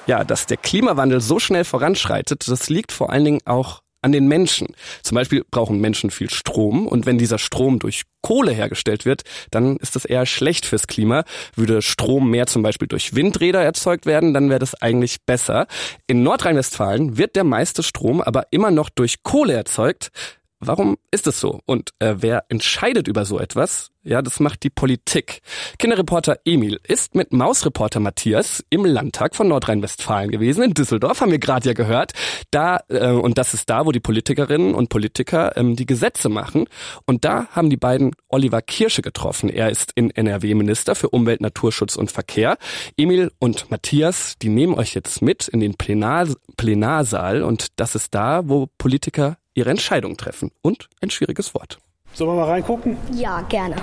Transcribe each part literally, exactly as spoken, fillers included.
Ja, dass der Klimawandel so schnell voranschreitet, das liegt vor allen Dingen auch an den Menschen. Zum Beispiel brauchen Menschen viel Strom und wenn dieser Strom durch Kohle hergestellt wird, dann ist das eher schlecht fürs Klima. Würde Strom mehr zum Beispiel durch Windräder erzeugt werden, dann wäre das eigentlich besser. In Nordrhein-Westfalen wird der meiste Strom aber immer noch durch Kohle erzeugt. Warum ist es so? Und äh, wer entscheidet über so etwas? Ja, das macht die Politik. Kinderreporter Emil ist mit Mausreporter Matthias im Landtag von Nordrhein-Westfalen gewesen. In Düsseldorf haben wir gerade ja gehört. Da äh, und das ist da, wo die Politikerinnen und Politiker ähm, die Gesetze machen. Und da haben die beiden Oliver Kirsche getroffen. Er ist in N R W-Minister für Umwelt, Naturschutz und Verkehr. Emil und Matthias, die nehmen euch jetzt mit in den Plenar- Plenarsaal. Und das ist da, wo Politiker ihre Entscheidung treffen. Und ein schwieriges Wort. Sollen wir mal reingucken? Ja, gerne.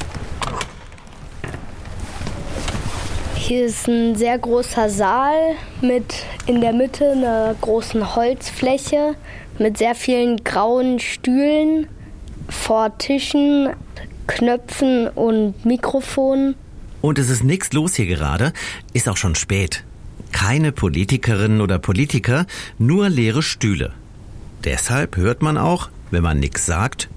Hier ist ein sehr großer Saal mit in der Mitte einer großen Holzfläche mit sehr vielen grauen Stühlen vor Tischen, Knöpfen und Mikrofonen. Und es ist nichts los hier gerade, ist auch schon spät. Keine Politikerinnen oder Politiker, nur leere Stühle. Deshalb hört man auch, wenn man nichts sagt,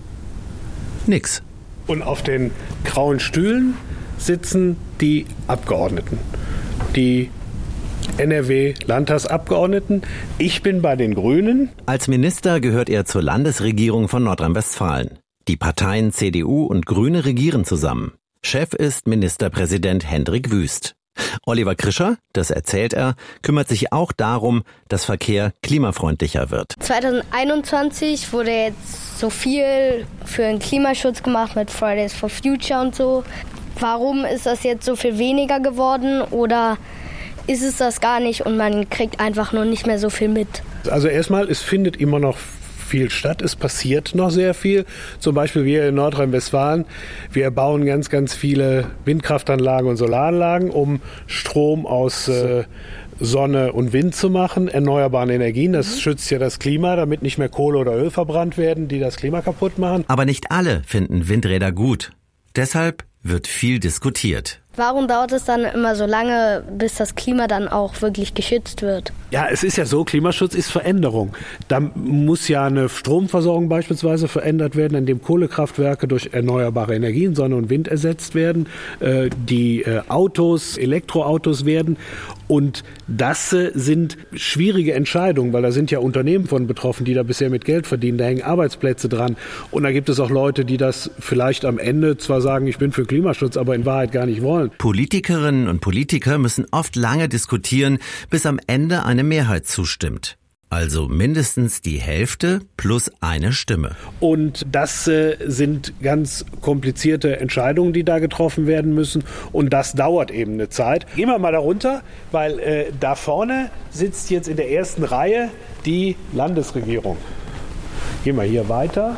nix. Und auf den grauen Stühlen sitzen die Abgeordneten, die N R W-Landtagsabgeordneten. Ich bin bei den Grünen. Als Minister gehört er zur Landesregierung von Nordrhein-Westfalen. Die Parteien C D U und Grüne regieren zusammen. Chef ist Ministerpräsident Hendrik Wüst. Oliver Krischer, das erzählt er, kümmert sich auch darum, dass Verkehr klimafreundlicher wird. zwanzig einundzwanzig wurde jetzt so viel für den Klimaschutz gemacht mit Fridays for Future und so. Warum ist das jetzt so viel weniger geworden oder ist es das gar nicht und man kriegt einfach nur nicht mehr so viel mit? Also erstmal, es findet immer noch viel statt. Es passiert noch sehr viel. Zum Beispiel wir in Nordrhein-Westfalen. Wir bauen ganz, ganz viele Windkraftanlagen und Solaranlagen, um Strom aus äh, Sonne und Wind zu machen, erneuerbaren Energien. Das mhm. schützt ja das Klima, damit nicht mehr Kohle oder Öl verbrannt werden, die das Klima kaputt machen. Aber nicht alle finden Windräder gut. Deshalb wird viel diskutiert. Warum dauert es dann immer so lange, bis das Klima dann auch wirklich geschützt wird? Ja, es ist ja so, Klimaschutz ist Veränderung. Da muss ja eine Stromversorgung beispielsweise verändert werden, indem Kohlekraftwerke durch erneuerbare Energien, Sonne und Wind ersetzt werden, äh, die äh, Autos, Elektroautos werden. Und das äh, sind schwierige Entscheidungen, weil da sind ja Unternehmen von betroffen, die da bisher mit Geld verdienen. Da hängen Arbeitsplätze dran. Und da gibt es auch Leute, die das vielleicht am Ende zwar sagen, ich bin für Klimaschutz, aber in Wahrheit gar nicht wollen. Politikerinnen und Politiker müssen oft lange diskutieren, bis am Ende eine Mehrheit zustimmt. Also mindestens die Hälfte plus eine Stimme. Und das äh, sind ganz komplizierte Entscheidungen, die da getroffen werden müssen. Und das dauert eben eine Zeit. Gehen wir mal da runter, weil äh, da vorne sitzt jetzt in der ersten Reihe die Landesregierung. Gehen wir hier weiter.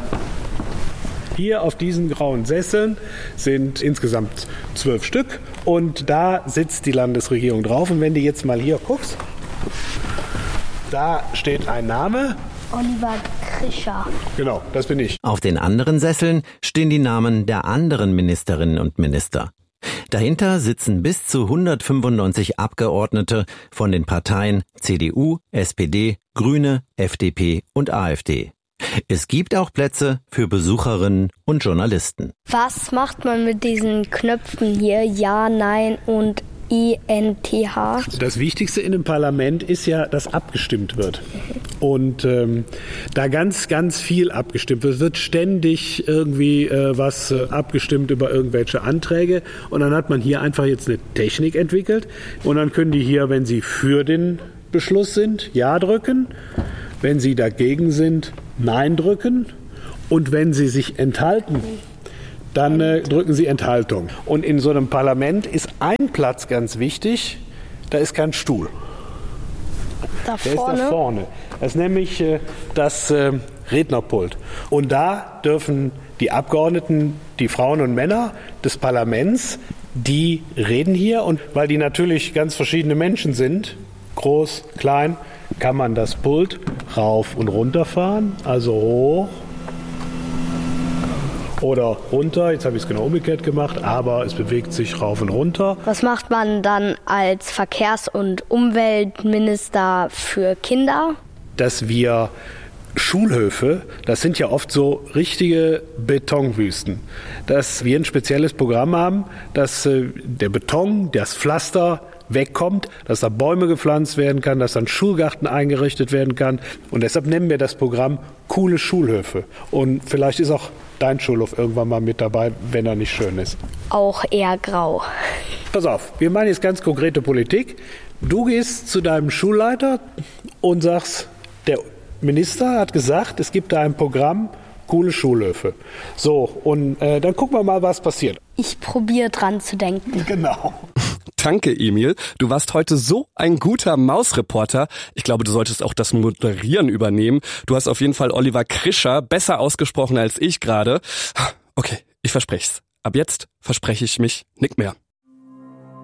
Hier auf diesen grauen Sesseln sind insgesamt zwölf Stück und da sitzt die Landesregierung drauf. Und wenn du jetzt mal hier guckst, da steht ein Name. Oliver Krischer. Genau, das bin ich. Auf den anderen Sesseln stehen die Namen der anderen Ministerinnen und Minister. Dahinter sitzen bis zu hundertfünfundneunzig Abgeordnete von den Parteien C D U, S P D, Grüne, F D P und A f D. Es gibt auch Plätze für Besucherinnen und Journalisten. Was macht man mit diesen Knöpfen hier? Ja, Nein und I N T H? Das Wichtigste in einem Parlament ist ja, dass abgestimmt wird. Und ähm, da ganz, ganz viel abgestimmt wird. Es wird ständig irgendwie äh, was äh, abgestimmt über irgendwelche Anträge. Und dann hat man hier einfach jetzt eine Technik entwickelt. Und dann können die hier, wenn sie für den Beschluss sind, Ja drücken. Wenn sie dagegen sind, Nein drücken. Und wenn sie sich enthalten, dann äh, drücken sie Enthaltung. Und in so einem Parlament ist ein Platz ganz wichtig, da ist kein Stuhl. Da Der vorne? ist da vorne. Das ist nämlich äh, das äh, Rednerpult. Und da dürfen die Abgeordneten, die Frauen und Männer des Parlaments, die reden hier. Und weil die natürlich ganz verschiedene Menschen sind, groß, klein, kann man das Pult rauf und runter fahren, also hoch oder runter. Jetzt habe ich es genau umgekehrt gemacht, aber es bewegt sich rauf und runter. Was macht man dann als Verkehrs- und Umweltminister für Kinder? Dass wir Schulhöfe, das sind ja oft so richtige Betonwüsten, dass wir ein spezielles Programm haben, dass äh, der Beton, das Pflaster wegkommt, dass da Bäume gepflanzt werden kann, dass dann Schulgarten eingerichtet werden kann. Und deshalb nennen wir das Programm Coole Schulhöfe. Und vielleicht ist auch dein Schulhof irgendwann mal mit dabei, wenn er nicht schön ist. Auch eher grau. Pass auf, wir machen jetzt ganz konkrete Politik. Du gehst zu deinem Schulleiter und sagst, der Minister hat gesagt, es gibt da ein Programm, coole Schulhöfe. So, und äh, dann gucken wir mal, was passiert. Ich probiere dran zu denken. Genau. Danke, Emil. Du warst heute so ein guter Mausreporter. Ich glaube, du solltest auch das Moderieren übernehmen. Du hast auf jeden Fall Oliver Krischer besser ausgesprochen als ich gerade. Okay, ich verspreche es. Ab jetzt verspreche ich mich nicht mehr.